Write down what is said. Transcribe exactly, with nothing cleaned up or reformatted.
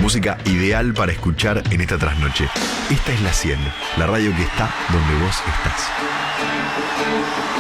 música ideal para escuchar en esta trasnoche. Esta es la cien, la radio que está donde vos estás.